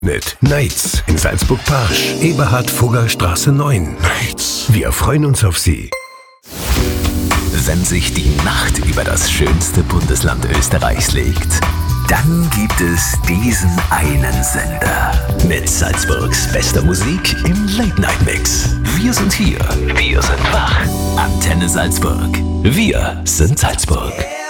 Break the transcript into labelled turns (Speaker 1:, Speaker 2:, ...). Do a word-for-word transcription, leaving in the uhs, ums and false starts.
Speaker 1: Mit Nights in Salzburg-Parsch, Eberhard-Fugger-Straße neun. Nights. Wir freuen uns auf Sie.
Speaker 2: Wenn sich die Nacht über das schönste Bundesland Österreichs legt, dann gibt es diesen einen Sender mit Salzburgs bester Musik im Late-Night-Mix. Wir sind hier, wir sind wach. Antenne Salzburg. Wir sind Salzburg.